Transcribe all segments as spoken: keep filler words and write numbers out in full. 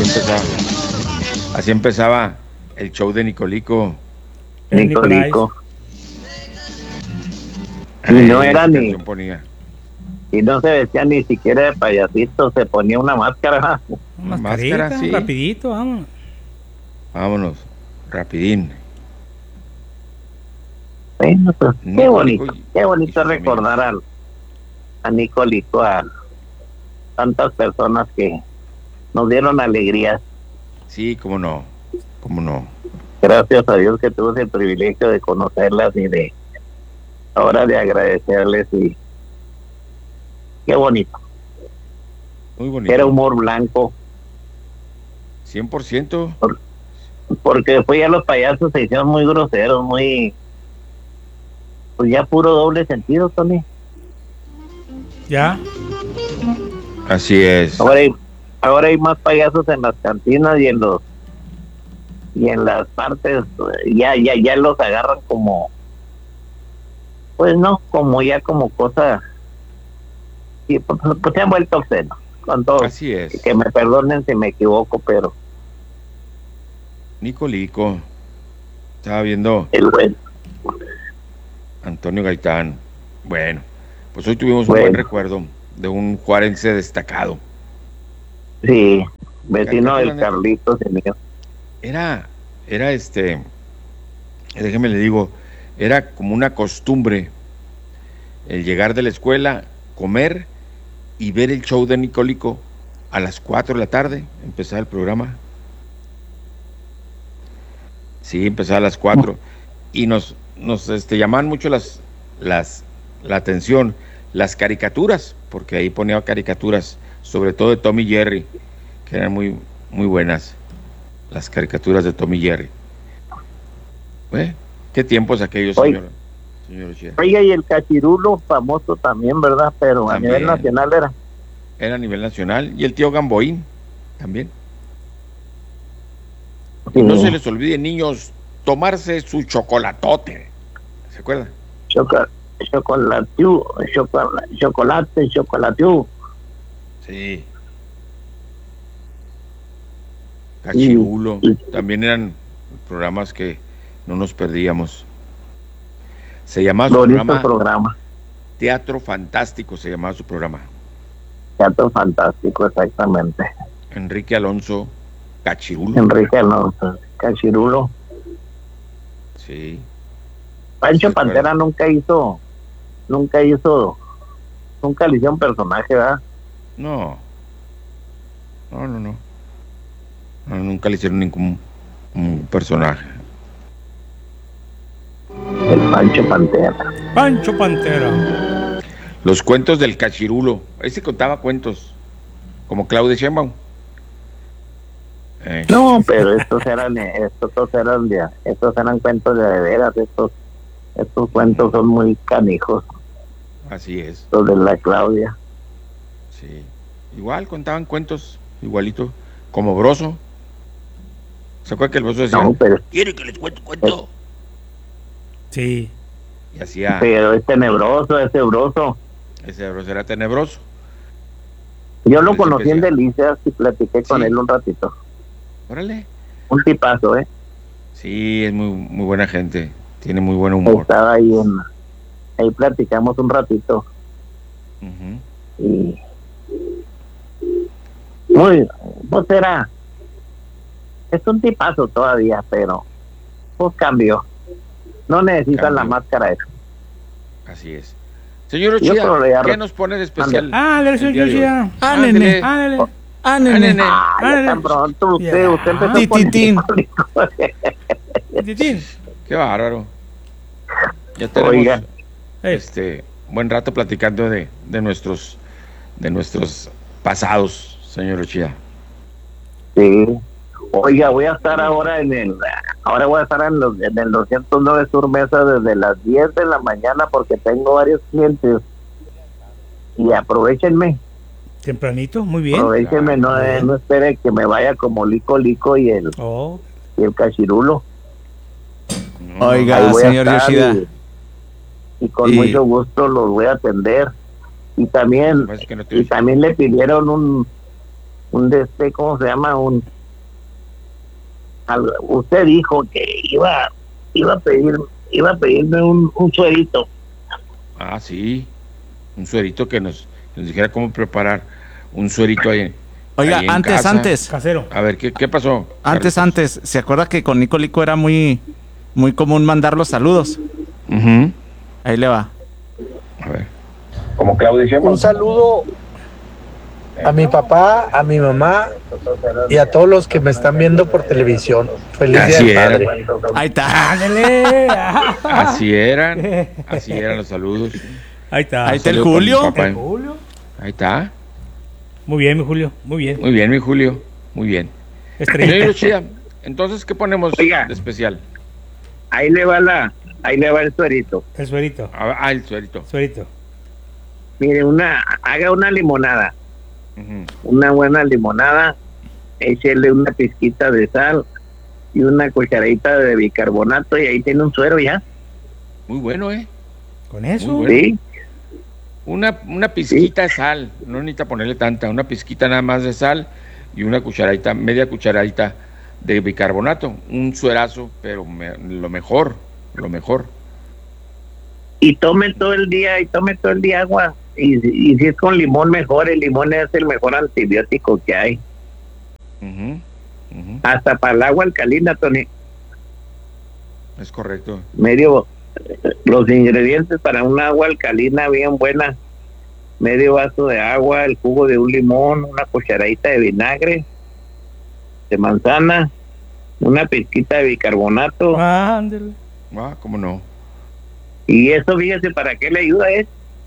Así empezaba, así empezaba el show de Nicolico. El Nicolico. Y Eh, no era esa ni, canción ponía. y no se vestía ni siquiera de payasito, se ponía una máscara. Una Mascarita, máscara, sí. rapidito, vamos. Vámonos, rapidín. Bueno, pues qué Nicolico bonito, y- qué y bonito sus recordar amigos. al, a Nicolico, a tantas personas que nos dieron alegrías. Sí, cómo no, cómo no. Gracias a Dios que tuve el privilegio de conocerlas y de ahora de agradecerles y qué bonito. Muy bonito. Era humor blanco, cien por ciento. por- porque después ya los payasos se hicieron muy groseros, muy, pues ya puro doble sentido, Tony. Ya. Así es. Ahora hay, ahora hay más payasos en las cantinas y en los y en las partes, eh, ya ya ya los agarran como, pues no, como ya como cosa, y pues, pues se han vuelto obscenos con todo. Así es. Que me perdonen si me equivoco, pero Nicolico. Estaba viendo el bueno. Antonio Gaitán. Bueno, pues hoy tuvimos un Bueno. buen recuerdo de un juarense destacado. Sí, vecino Caricatura, del neta. Carlitos y mío. Era, era este, déjeme le digo, era como una costumbre el llegar de la escuela, comer y ver el show de Nicolico a las cuatro de la tarde, empezaba el programa. Sí, empezaba a las cuatro y nos, nos este, llamaban mucho las, las, la atención, las caricaturas, porque ahí ponía caricaturas, sobre todo de Tom y Jerry, que eran muy, muy buenas, las caricaturas de Tom y Jerry. ¿Eh? ¿Qué tiempos aquellos, Oye. señor? Señor Ochia? Oiga, y el cachirulo famoso también, ¿verdad? Pero a También. nivel nacional era. Era a nivel nacional, y el tío Gamboín, también. Sí, No se les olvide, niños, tomarse su chocolatote. ¿Se acuerdan? choca- chocolatiu, chocola- chocolate, chocolatiu. Sí. Cachirulo. Y- También eran programas que no nos perdíamos. Se llamaba su Bonito programa programa. Teatro Fantástico, se llamaba su programa. Teatro fantástico, exactamente. Enrique Alonso Cachirulo. Enrique Alonso, cachirulo. Sí. Pancho Sí, Pantera claro. nunca hizo, nunca hizo, nunca le hizo un personaje, ¿verdad? No. No, no, no. No, nunca le hicieron ningún un personaje. El Pancho Pantera. Pancho Pantera. Los cuentos del Cachirulo. Ese contaba cuentos. Como Claudia Sheinbaum. Eh, No, pero estos eran, estos eran, de, estos eran cuentos de, de veras, estos, estos cuentos son muy canijos, Así es. los de la Claudia. Sí. Igual contaban cuentos, igualito. Como Broso. ¿Se acuerda que el Broso decía? No, pero, ¿Quiere que les cuente un cuento? Sí. Y hacía. pero es tenebroso, es tenebroso. Ese Broso era tenebroso. Yo lo Pero conocí en siempre Delicias y platiqué con Sí. él un ratito. Órale. Un tipazo, ¿eh? Sí, es muy, muy buena gente. Tiene muy buen humor. Estaba ahí en, ahí platicamos un ratito Ujú. y muy, pues era, es un tipazo todavía, pero pues cambió. No necesitan la Cambió. máscara esa. Así es. Señor Yo Ochia, creo que ya- ¿qué nos pone de especial? Ah, ándale, el señor día de hoy? Yoshia. Ándele. Ándale. Ándale. Ah, Ándale. nene. Ah, ya Ándale. tan pronto usted, Ya. usted empezó Ti, con ti, tin. el Titín. Qué bárbaro. Ya tenemos Oiga. Ey, este buen rato platicando de, de nuestros de nuestros pasados, señor Ochia. Sí. Oiga, voy a estar ahora en el, ahora voy a estar en, los, en el doscientos nueve Sur Mesa desde las diez de la mañana porque tengo varios clientes y aprovechenme, tempranito, muy bien. aprovechenme, no, eh, no espere que me vaya como Lico Lico y el, Oh, y el Cachirulo. No, Ahí Oiga, voy a señor estar Yoshida. y, y con Y- mucho gusto los voy a atender y también pues es que no y te- también le pidieron un un de este, ¿cómo se llama? Un, al- usted dijo que iba, iba a pedir, iba a pedirme un, un suerito. Ah, sí, un suerito que nos, nos dijera cómo preparar un suerito ahí, Oiga, ahí en antes, casa. antes, Casero. A ver, ¿qué, qué pasó? antes, Carlitos? antes, ¿se acuerda que con Nico Lico era muy, muy común mandar los saludos? Ujú. Ahí le va. A ver. Como Claudio Un saludo a mi papá, a mi mamá y a todos los que me están viendo por televisión. Feliz Día Así del era. Padre. Ahí está. Ándale. Así eran, así eran los saludos. Ahí está. Ahí está el Saludo con Julio. mi papá. El Julio. Ahí está. Muy bien, mi Julio. Muy bien. Muy bien, mi Julio. Muy bien. Señor Estrellita. Lucía, entonces, ¿qué ponemos Oiga. de especial? Ahí le va la, ahí le va el suerito. El suerito. Ah, ah, el suerito. Suerito. Mire, una, haga una limonada, Ujú. una buena limonada, échele una pizquita de sal y una cucharadita de bicarbonato y ahí tiene un suero ya. Muy bueno, ¿eh? Con eso. Muy bueno. Sí, Una, una pizquita de sal, no necesita ponerle tanta, una pizquita nada más de sal y una cucharadita, media cucharadita de bicarbonato, un suerazo, pero me- lo mejor, lo mejor. y tome todo el día, y tome todo el día agua. Y, y si es con limón, mejor. El limón es el mejor antibiótico que hay. Ujú, ujú. Hasta para el agua alcalina, Tony. Es correcto. Medio, los ingredientes para un agua alcalina bien buena: medio vaso de agua, el jugo de un limón, una cucharadita de vinagre de manzana, una pizquita de bicarbonato. Ándale. Ah, ¿cómo no? Y eso, fíjese, ¿para qué le ayuda? Es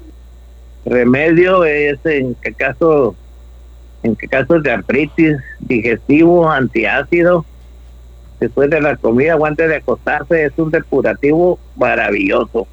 remedio, es en qué caso, en qué casos de artritis, digestivo, antiácido. Después de la comida o antes de acostarse, es un depurativo maravilloso.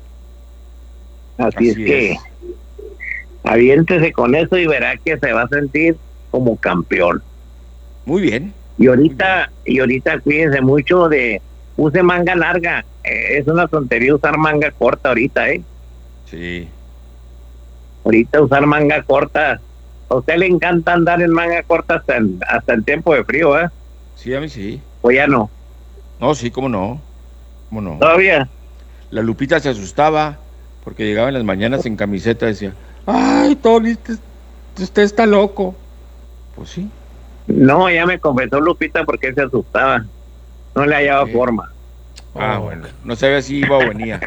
Así, Así es que es. aviéntese con eso y verá que se va a sentir como campeón. Muy bien. Y ahorita, y ahorita cuídense mucho de, use manga larga. Eh, es una tontería usar manga corta ahorita, eh. Sí. Ahorita usar manga corta. A usted le encanta andar en manga corta hasta el, hasta el tiempo de frío, ¿eh? Sí, a mí sí. O ya no. No, sí, cómo no. ¿Cómo no? Todavía. La Lupita se asustaba porque llegaba en las mañanas en camiseta y decía, ay, Tony, usted, usted está loco. Pues sí. No, ya me confesó Lupita porque él se asustaba. No le hallaba Sí. forma. Ah, Oh. bueno. No sabía si iba o venía.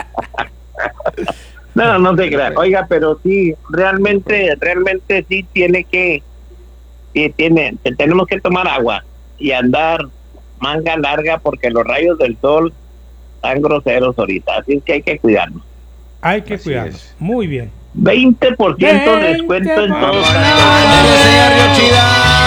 No, no se crea. Oiga, pero sí, realmente, realmente sí tiene que, sí tiene, que tenemos que tomar agua y andar manga larga porque los rayos del sol están groseros ahorita. Así es que hay que cuidarnos. Hay que Así cuidarnos. es. Muy bien. veinte por ciento de descuento en veinte todos. ¡Ándale, señor Río Chida!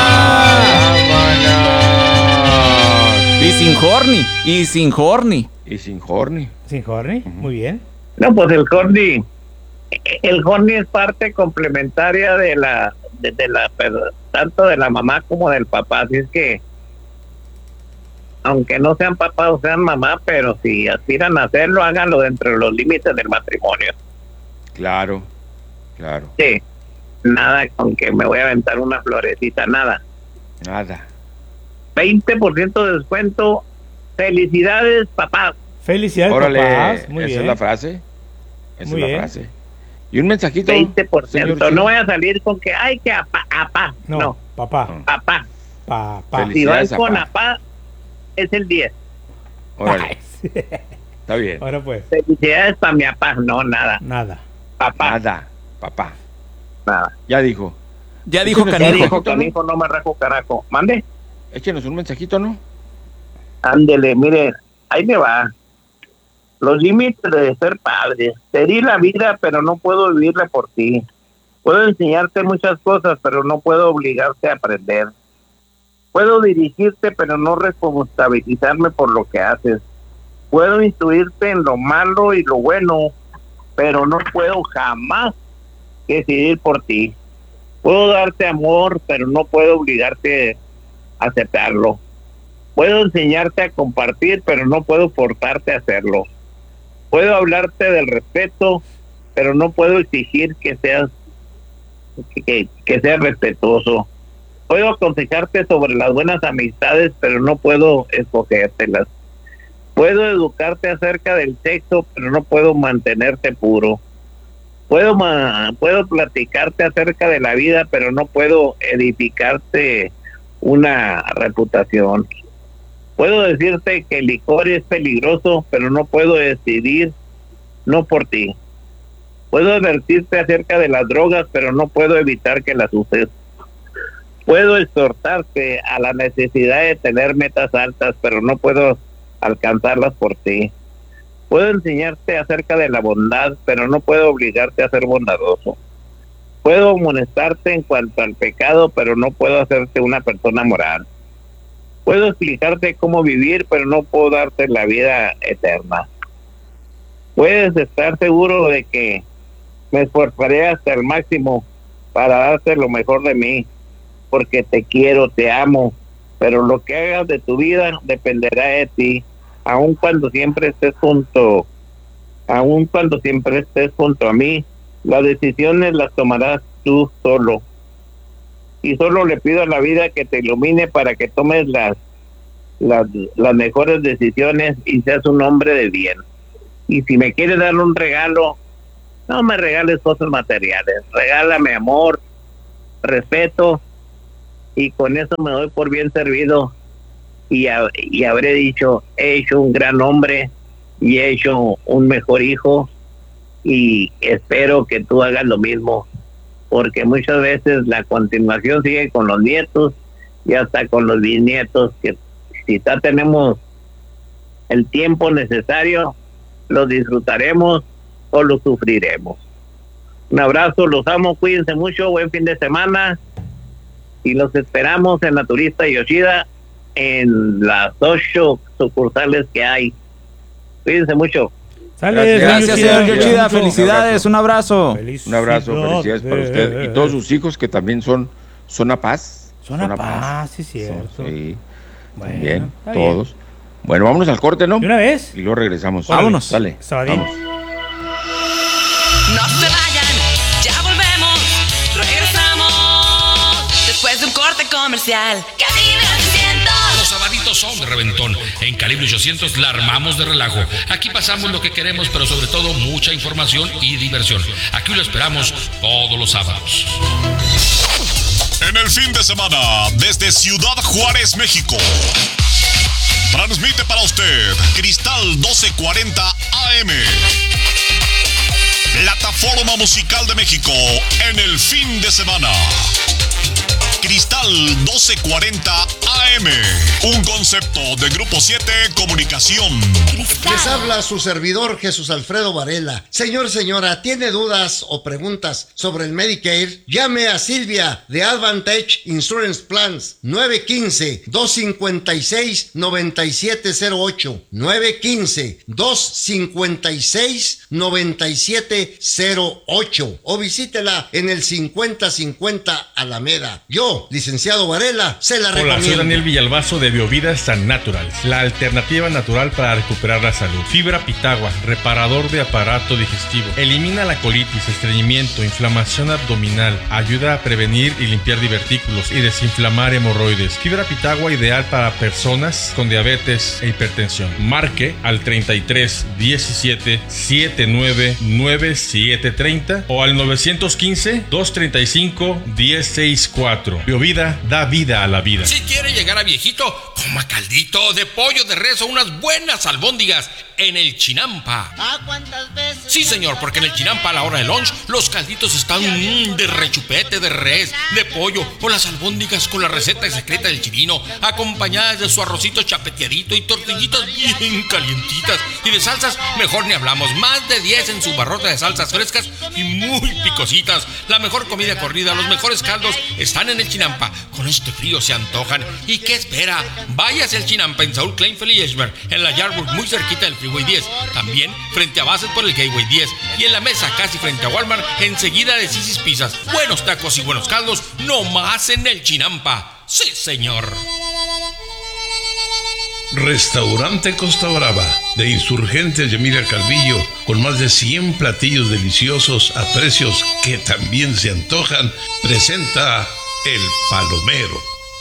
¡Vámonos! Y sin horny, y sin horny. Y sin horny. Sin Jorge. Muy bien. No, pues el horny, el horny es parte complementaria de la, de, de la, pero tanto de la mamá como del papá. Así es que, aunque no sean papá o sean mamá, pero si aspiran a hacerlo, háganlo dentro de los límites del matrimonio. Claro, claro. Sí, nada, aunque me voy a aventar una florecita, nada. Nada. veinte por ciento de descuento. Felicidades, papá. Felicidades, Órale, papás. Muy esa bien. es la frase. Esa Muy es la bien. frase. Y un mensajito. veinte por ciento. señor No Chida. vaya a salir con que, ay, que apá, apá. No, No, papá. No. papá. Papá. Feliz- Si van Felicidades, con apá. apá, es el diez. Órale, Ay, sí. está bien. Ahora pues, Felicidades para mi papá. No, nada. nada. Papá, Nada, papá. nada. Ya dijo. Ya dijo Échenos Ya un Canijo. dijo mensajito, ¿no? Canijo, no me rajo carajo. Mande. Échenos un mensajito, ¿no? Ándele, mire, ahí me va. Los límites de ser padre. Te di la vida, pero no puedo vivirla por ti. Puedo enseñarte muchas cosas, pero no puedo obligarte a aprender. Puedo dirigirte, pero no responsabilizarme por lo que haces. Puedo instruirte en lo malo y lo bueno, pero no puedo jamás decidir por ti. Puedo darte amor, pero no puedo obligarte a aceptarlo. Puedo enseñarte a compartir, pero no puedo forzarte a hacerlo. Puedo hablarte del respeto, pero no puedo exigir que seas que, que, que seas respetuoso. Puedo aconsejarte sobre las buenas amistades, pero no puedo escogértelas. Puedo educarte acerca del sexo, pero no puedo mantenerte puro. Puedo, ma- puedo platicarte acerca de la vida, pero no puedo edificarte una reputación. Puedo decirte que el licor es peligroso, pero no puedo decidir no por ti. Puedo advertirte acerca de las drogas, pero no puedo evitar que las uses. Puedo exhortarte a la necesidad de tener metas altas, pero no puedo alcanzarlas por ti. Puedo enseñarte acerca de la bondad, pero no puedo obligarte a ser bondadoso. Puedo amonestarte en cuanto al pecado, pero no puedo hacerte una persona moral. Puedo explicarte cómo vivir, pero no puedo darte la vida eterna. Puedes estar seguro de que me esforzaré hasta el máximo para darte lo mejor de mí, porque te quiero, te amo, pero lo que hagas de tu vida dependerá de ti, aun cuando siempre estés junto, aun cuando siempre estés junto a mí, las decisiones las tomarás tú solo. Y solo le pido a la vida que te ilumine para que tomes las, las, las mejores decisiones y seas un hombre de bien. Y si me quieres dar un regalo, no me regales cosas materiales, regálame amor, respeto, y con eso me doy por bien servido, y, a, y habré dicho, he hecho un gran hombre y he hecho un mejor hijo, y espero que tú hagas lo mismo, porque muchas veces la continuación sigue con los nietos y hasta con los bisnietos, que si ya tenemos el tiempo necesario, lo disfrutaremos o lo sufriremos. Un abrazo, los amo, cuídense mucho, buen fin de semana, y los esperamos en la Turista Yoshida en las ocho sucursales que hay. Cuídense mucho. Sale, Gracias, señor Yoshida. Yoshida. Felicidades, un abrazo. Un abrazo, felicidades para usted y todos sus hijos que también son, son a paz. Son a paz, sí, cierto. Sí, Bueno, también, está bien. todos. Bueno, vámonos al corte, ¿no? ¿De una vez? Y luego regresamos. Vámonos. Dale, Sabadín. vamos. No se vayan, ya volvemos, regresamos después de un corte comercial. ¡Calibre ochocientos! Los sabaditos son de reventón. En Calibre ochocientos la armamos de relajo. Aquí pasamos lo que queremos, pero sobre todo mucha información y diversión. Aquí lo esperamos todos los sábados. En el fin de semana, desde Ciudad Juárez, México, transmite para usted Cristal doce cuarenta A M, plataforma musical de México en el fin de semana. Cristal doce cuarenta A M, un concepto de Grupo siete Comunicación. Cristal. Les habla su servidor Jesús Alfredo Varela. Señor, señora, ¿tiene dudas o preguntas sobre el Medicare? Llame a Silvia de Advantage Insurance Plans nueve uno cinco, dos cinco seis, nueve siete cero ocho nueve uno cinco, dos cinco seis, nueve siete cero ocho o visítela en el cincuenta cincuenta Alameda. Yo, licenciado Varela, se la recomiendo. Hola, soy Daniel Villalbazo de Biovidas San Naturals, la alternativa natural para recuperar la salud. Fibra Pitagua, reparador de aparato digestivo. Elimina la colitis, estreñimiento, inflamación abdominal. Ayuda a prevenir y limpiar divertículos y desinflamar hemorroides. Fibra Pitagua ideal para personas con diabetes e hipertensión. Marque al treinta y tres diecisiete setenta y nueve noventa y siete treinta o al nueve uno cinco, dos treinta y cinco, diez sesenta y cuatro. Biovida da vida a la vida. Si quiere llegar a viejito, coma caldito de pollo de res o unas buenas albóndigas en el Chinampa. Sí, señor, porque en el Chinampa a la hora del lunch los calditos están mmm, de rechupete, de res, de pollo o las albóndigas con la receta secreta del chilino, acompañadas de su arrocito chapeteadito y tortillitas bien calientitas. Y de salsas, mejor ni hablamos. Más de diez en su barrota de salsas frescas y muy picositas. La mejor comida corrida, los mejores caldos están en el Chinampa. Con este frío se antojan. ¿Y qué espera? Váyase al Chinampa en Saúl Kleinfeld y Esmer, en la Yardburg, muy cerquita del Freeway diez. También frente a Bassett por el Gateway diez. Y en la mesa casi frente a Walmart, enseguida de Sisi's Pizzas. Buenos tacos y buenos caldos, no más en el Chinampa. Sí, señor. Restaurante Costa Brava, de Insurgentes y Emilia Calvillo, con más de cien platillos deliciosos a precios que también se antojan, presenta El Palomero.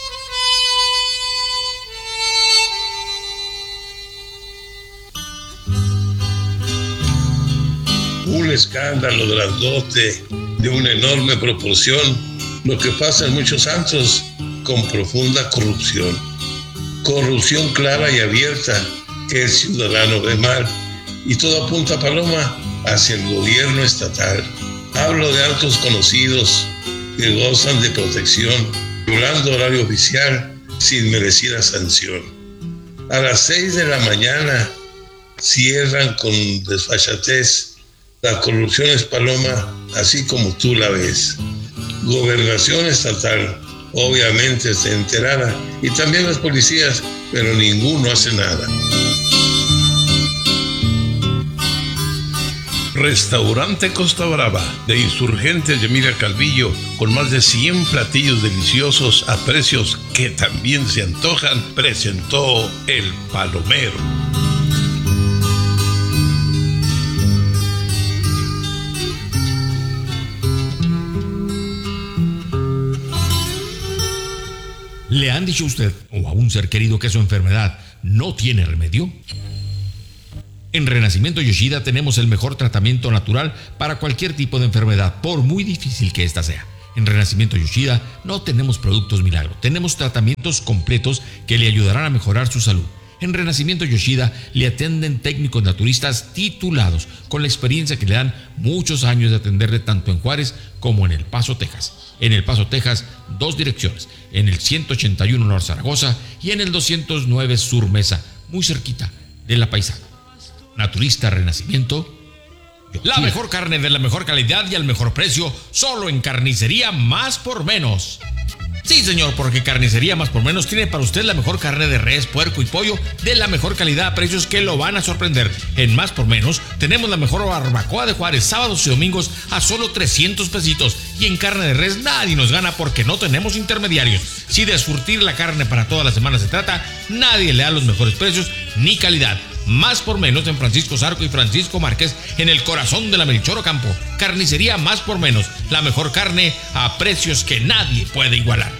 Un escándalo grandote de una enorme proporción, lo que pasa en muchos santos con profunda corrupción. Corrupción clara y abierta que el ciudadano ve mal, y todo apunta, Paloma, hacia el gobierno estatal. Hablo de altos conocidos que gozan de protección, violando horario oficial sin merecida sanción. A las seis de la mañana cierran con desfachatez. La corrupción es, Paloma, así como tú la ves. Gobernación estatal, obviamente está enterada, y también las policías, pero ninguno hace nada. Restaurante Costa Brava, de Insurgentes de Emilia Calvillo, con más de cien platillos deliciosos a precios que también se antojan, presentó El Palomero. ¿Le han dicho a usted o a un ser querido que su enfermedad no tiene remedio? En Renacimiento Yoshida tenemos el mejor tratamiento natural para cualquier tipo de enfermedad, por muy difícil que ésta sea. En Renacimiento Yoshida no tenemos productos milagro, tenemos tratamientos completos que le ayudarán a mejorar su salud. En Renacimiento Yoshida le atienden técnicos naturistas titulados, con la experiencia que le dan muchos años de atenderle tanto en Juárez como en El Paso, Texas. En El Paso, Texas, dos direcciones, en el ciento ochenta y uno Norte Zaragoza y en el doscientos nueve Sur Mesa, muy cerquita de La Paisana. Naturista Renacimiento Yoshida. La mejor carne de la mejor calidad y al mejor precio, solo en Carnicería Más por Menos. Sí, señor, porque Carnicería Más por Menos tiene para usted la mejor carne de res, puerco y pollo de la mejor calidad a precios que lo van a sorprender. En Más por Menos tenemos la mejor barbacoa de Juárez, sábados y domingos a solo trescientos pesitos. Y en carne de res nadie nos gana porque no tenemos intermediarios. Si de surtir la carne para toda la semana se trata, nadie le da los mejores precios ni calidad. Más por Menos en Francisco Zarco y Francisco Márquez, en el corazón de la Melchor Ocampo. Carnicería Más por Menos, la mejor carne a precios que nadie puede igualar.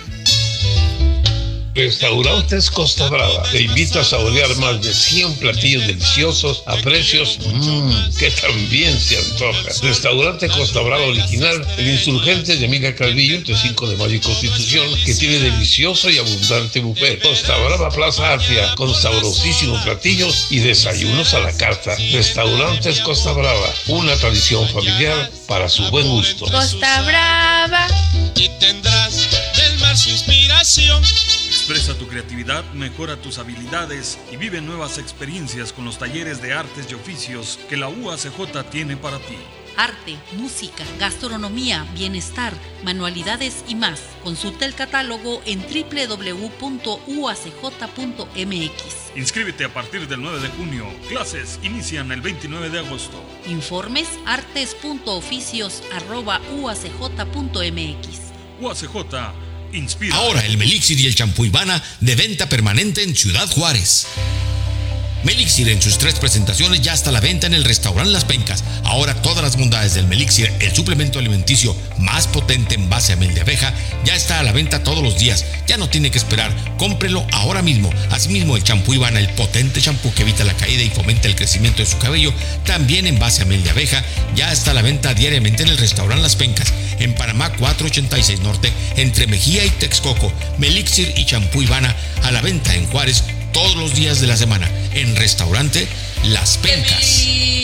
Restaurantes Costa Brava te invita a saborear más de cien platillos deliciosos a precios mmm, que también se antoja. Restaurante Costa Brava original, el Insurgentes de Emilia Calvillo, entre cinco de mayo y Constitución, que tiene delicioso y abundante buffet. Costa Brava Plaza Atria, con sabrosísimos platillos y desayunos a la carta. Restaurantes Costa Brava, una tradición familiar para su buen gusto. Costa Brava. Y tendrás del mar su inspiración. Expresa tu creatividad, mejora tus habilidades y vive nuevas experiencias con los talleres de artes y oficios que la U A C J tiene para ti. Arte, música, gastronomía, bienestar, manualidades y más. Consulta el catálogo en doble u doble u doble u punto u a c j punto m x. Inscríbete a partir del nueve de junio. Clases inician el veintinueve de agosto. Informes artes punto oficios arroba u a c j punto m x. U A C J inspira. Ahora el Melixir y el champú Ivana de venta permanente en Ciudad Juárez. Melixir en sus tres presentaciones ya está a la venta en el restaurante Las Pencas. Ahora todas las bondades del Melixir, el suplemento alimenticio más potente en base a miel de abeja, ya está a la venta todos los días. Ya no tiene que esperar, cómprelo ahora mismo. Asimismo el champú Ivana, el potente champú que evita la caída y fomenta el crecimiento de su cabello, también en base a miel de abeja, ya está a la venta diariamente en el restaurante Las Pencas, en Panamá cuatrocientos ochenta y seis Norte, entre Mejía y Texcoco. Melixir y champú Ivana a la venta en Juárez todos los días de la semana, en restaurante Las Pencas.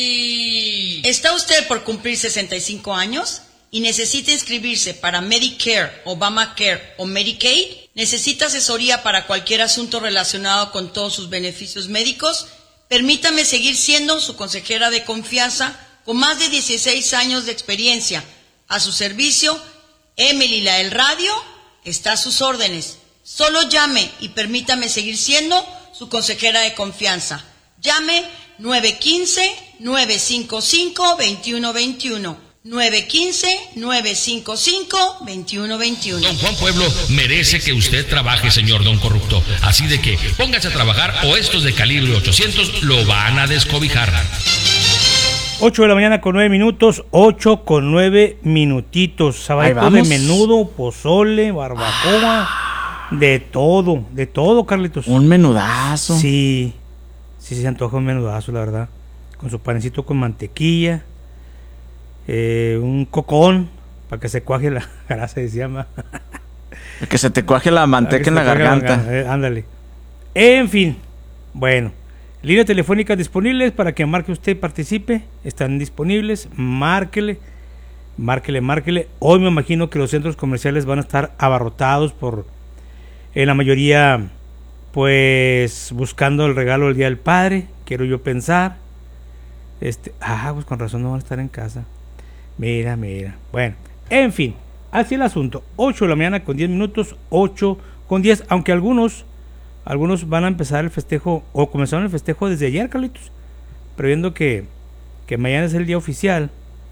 ¿Está usted por cumplir sesenta y cinco años y necesita inscribirse para Medicare, Obamacare o Medicaid? ¿Necesita asesoría para cualquier asunto relacionado con todos sus beneficios médicos? Permítame seguir siendo su consejera de confianza con más de dieciséis años de experiencia. A su servicio, Emily la del Radio está a sus órdenes. Solo llame y permítame seguir siendo su consejera de confianza. Llame nueve uno cinco, nueve cinco cinco, dos uno dos uno. nueve uno cinco, nueve cinco cinco, dos uno dos uno. Don Juan Pueblo merece que usted trabaje, señor don corrupto. Así de que póngase a trabajar o estos de calibre ochocientos lo van a descobijar. ocho de la mañana con nueve minutos, ocho con nueve minutitos. Sabadito de menudo, pozole, barbacoa, de todo, de todo, Carlitos. Un menudazo. Sí, sí se antoja un menudazo, la verdad. Con su panecito con mantequilla, eh, un cocón, para que se cuaje la grasa, se llama. Que se te cuaje la manteca en la garganta. La, eh, ándale. En fin, bueno. Líneas telefónicas disponibles para que marque usted y participe. Están disponibles. Márquele, márquele, márquele. Hoy me imagino que los centros comerciales van a estar abarrotados por, en la mayoría, pues, buscando el regalo del Día del Padre. Quiero yo pensar. Este, ah, pues con razón no van a estar en casa. Mira, mira. Bueno, en fin, así el asunto. ocho de la mañana con diez minutos, ocho con diez, aunque algunos... Algunos van a empezar el festejo, o comenzaron el festejo desde ayer, Carlitos, previendo que, que mañana es el día oficial,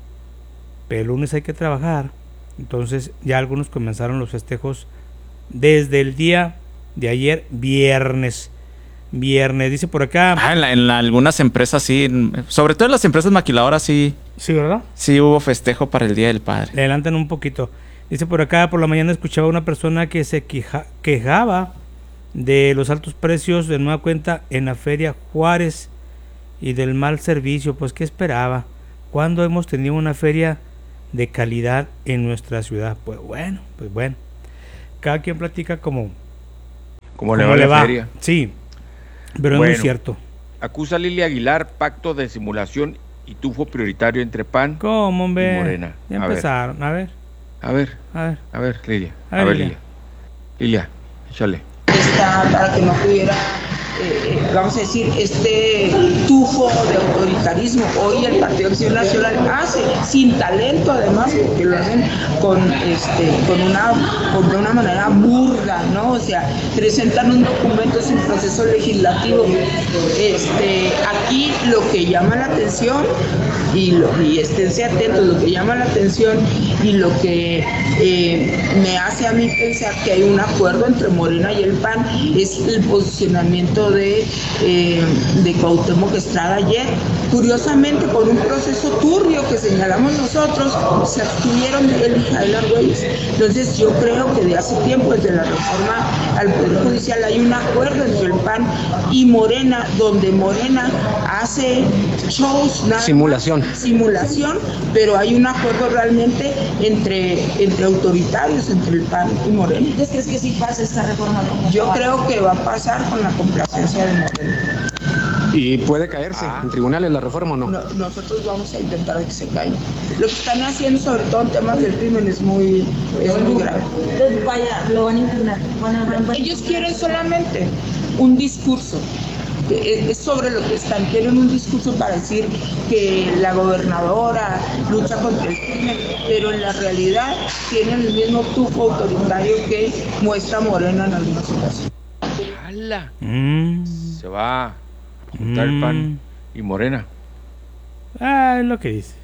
pero el lunes hay que trabajar. Entonces ya algunos comenzaron los festejos desde el día de ayer, viernes. Viernes, dice por acá. Ah, en, la, en la, algunas empresas sí, sobre todo en las empresas maquiladoras sí. Sí, ¿verdad? Sí hubo festejo para el Día del Padre. Le adelantan un poquito. Dice por acá, por la mañana escuchaba a una persona que se queja, quejaba de los altos precios de nueva cuenta en la Feria Juárez y del mal servicio. Pues qué esperaba, ¿cuándo hemos tenido una feria de calidad en nuestra ciudad? Pues bueno, pues bueno, cada quien platica como como le va la feria. Sí, pero bueno, es muy cierto. Acusa Lili Aguilar pacto de simulación y tufo prioritario entre P A N ¿Cómo, hombre? y Morena. Ya a empezaron, ver. a ver a ver a ver a ver Lilia a ver, a ver Lilia. Lilia Lilia, échale. Está para que no tuviera, eh, vamos a decir, este tufo de autoritarismo. Hoy el Partido Acción Nacional hace, sin talento además, porque lo hacen con, este, con una, con de una manera burda, ¿no? O sea, presentan un documento sin proceso legislativo. Este, aquí lo que llama la atención, y, lo, y esténse atentos, lo que llama la atención y lo que eh, me hace a mí pensar que hay un acuerdo entre Morena y el P A N es el posicionamiento de, eh, de Cuauhtémoc Estrada ayer. Curiosamente, con un proceso turbio que señalamos nosotros, se abstuvieron de él y Jael Argüelles. Entonces yo creo que de hace tiempo, desde la reforma al Poder Judicial, hay un acuerdo entre el P A N y Morena, donde Morena hace shows, nada simulación más, simulación, pero hay un acuerdo realmente entre, entre autoritarios, entre el P A N y Morena. ¿Entonces crees que sí pasa esta reforma? Yo creo que va a pasar con la complacencia de Morena. ¿Y puede caerse ah. en tribunales la reforma o no? no? Nosotros vamos a intentar que se caiga. Lo que están haciendo, sobre todo en temas del crimen, es muy, es muy grave. Entonces, vaya, lo van a impugnar. Van a, van a... Ellos quieren solamente un discurso. Es sobre lo que están, quieren un discurso para decir que la gobernadora lucha contra el crimen, pero en la realidad tienen el mismo tufo autoritario que muestra Morena en algunas ocasiones. ¡Hala! Mm. Se va a juntar mm. el P A N y Morena. Ah, es lo que dice.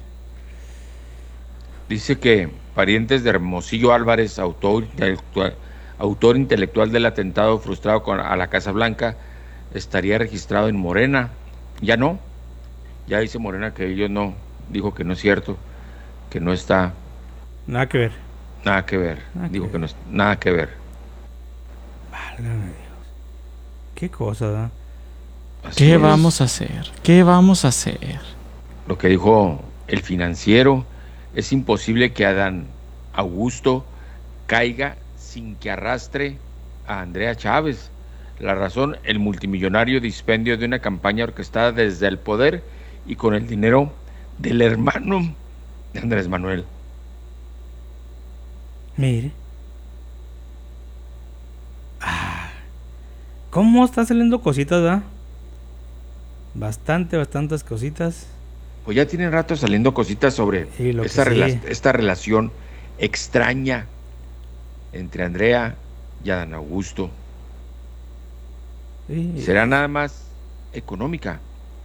Dice que parientes de Hermosillo Álvarez, autor intelectual, autor intelectual del atentado frustrado con, a la Casa Blanca, estaría registrado en Morena. Ya no, ya dice Morena que ellos no, dijo que no es cierto, que no está nada que ver, nada que ver, nada dijo que que no es nada que ver. Válgame Dios, qué cosa, ¿verdad? ¿Qué es. vamos a hacer? ¿Qué vamos a hacer? Lo que dijo el Financiero, es imposible que Adán Augusto caiga sin que arrastre a Andrea Chávez. La razón, el multimillonario dispendio de una campaña orquestada desde el poder y con el dinero del hermano de Andrés Manuel. Mire. Ah, ¿cómo están saliendo cositas, verdad? Bastante, bastantes cositas. Pues ya tienen rato saliendo cositas sobre sí, esta, sí. rela- esta relación extraña entre Andrea y Adán Augusto. Sí. ¿Será nada más económica?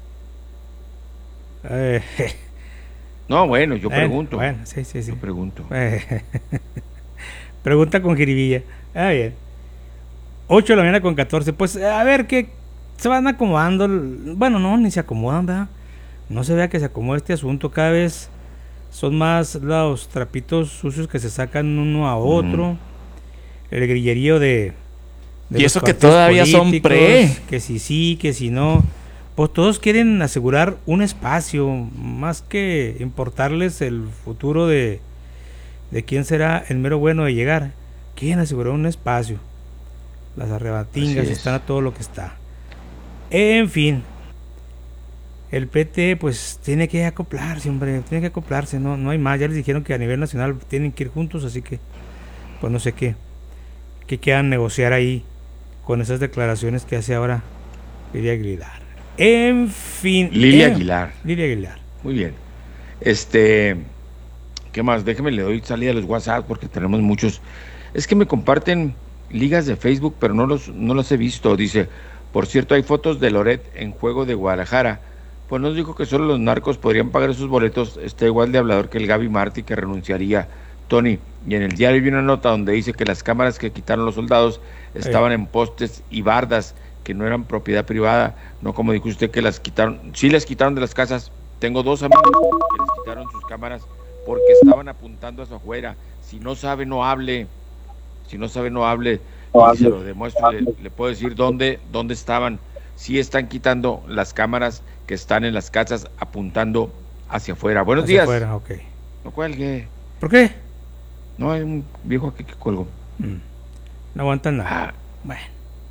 Eh, no, bueno, yo eh, pregunto. Bueno, sí, sí, sí. Yo pregunto. Eh, pregunta con jiribilla. Ah, bien. ocho de la mañana con catorce. Pues a ver qué se van acomodando. Bueno, no, ni se acomodan, ¿verdad? no se vea que se acomode este asunto. Cada vez son más los trapitos sucios que se sacan uno a otro. Mm. El grillerío de, de y eso que todavía son pre, que si sí, que si no, pues todos quieren asegurar un espacio, más que importarles el futuro de, de quién será el mero bueno de llegar. Quieren asegurar un espacio. Las arrebatingas están a todo lo que está. En fin, el P T pues tiene que acoplarse, hombre, tiene que acoplarse, no, no hay más. Ya les dijeron que a nivel nacional tienen que ir juntos, así que pues no sé qué, qué quieran negociar ahí con esas declaraciones que hace ahora Lilia Aguilar. En fin. Lilia eh, Aguilar. Lilia Aguilar. Muy bien. Este, ¿qué más? Déjeme, le doy salida a los WhatsApp porque tenemos muchos. Es que me comparten ligas de Facebook, pero no los, no los he visto. Dice, por cierto, hay fotos de Loret en juego de Guadalajara. Pues nos dijo que solo los narcos podrían pagar esos boletos. Está igual de hablador que el Gaby Martí, que renunciaría. Tony, y en el diario vi una nota donde dice que las cámaras que quitaron los soldados estaban en postes y bardas que no eran propiedad privada, no como dijo usted que las quitaron. Sí las quitaron de las casas. Tengo dos amigos que les quitaron sus cámaras porque estaban apuntando a su afuera. Si no sabe, no hable. Si no sabe, no hable. No y se lo demuestro, le, le puedo decir dónde, dónde estaban. Sí están quitando las cámaras que están en las casas apuntando hacia afuera. Buenos hacia días. Afuera, okay. No cuelgue. ¿Por qué? No, hay un viejo aquí que colgó. Mm. No aguantan nada. Ah. Bueno.